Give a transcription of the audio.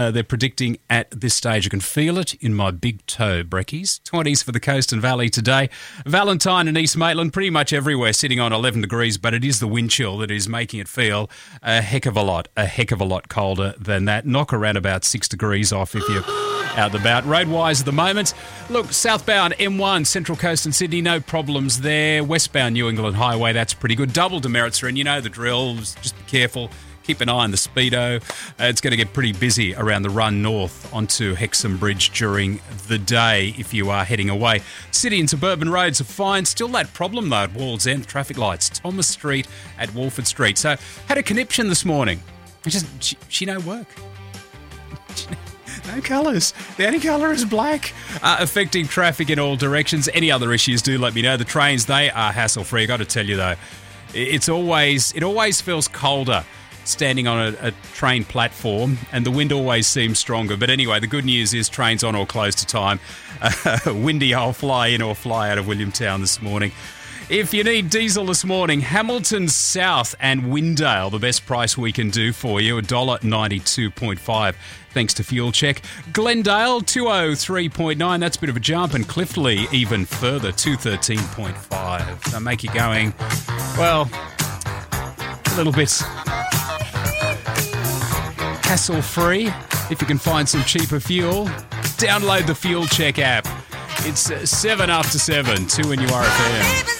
They're predicting at this stage, I can feel it in my big toe, brekkies. 20s for the coast and valley today. Valentine and East Maitland, pretty much everywhere, sitting on 11 degrees, but it is the wind chill that is making it feel a heck of a lot colder than that. Knock around about 6 degrees off if you're out and about. Road-wise at the moment, look, southbound M1, Central Coast and Sydney, no problems there. Westbound New England Highway, that's pretty good. Double demerits are in, you know the drill, just be careful. Keep an eye on the speedo. It's going to get pretty busy around the run north onto Hexham Bridge during the day if you are heading away. City and suburban roads are fine. Still that problem though at Wall's End, traffic lights, Thomas Street at Walford Street. So had a conniption this morning. She no work. No colours. The only colour is black. Affecting traffic in all directions. Any other issues, do let me know. The trains, they are hassle-free. Got to tell you though, it always feels colder standing on a train platform, and the wind always seems stronger. But anyway, the good news is trains on or close to time. Windy, I'll fly in or fly out of Williamtown this morning. If you need diesel this morning, Hamilton South and Windale, the best price we can do for you, $1.92.5, thanks to Fuel Check. Glendale, 203.9, that's a bit of a jump, and Cliftley even further, 213.5. So make you going, well, a little bit hassle-free. If you can find some cheaper fuel, download the Fuel Check app. It's 7 after 7, 2 in your RFM.